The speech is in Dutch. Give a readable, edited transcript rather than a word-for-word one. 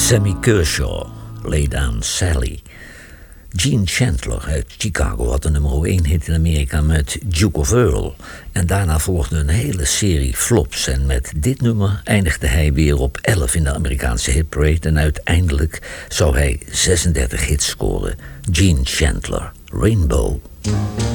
Sammy Kershaw, Lay Down Sally. Gene Chandler uit Chicago had de nummer 1 hit in Amerika met Duke of Earl. En daarna volgde een hele serie flops. En met dit nummer eindigde hij weer op 11 in de Amerikaanse hitparade. En uiteindelijk zou hij 36 hits scoren. Gene Chandler, Rainbow.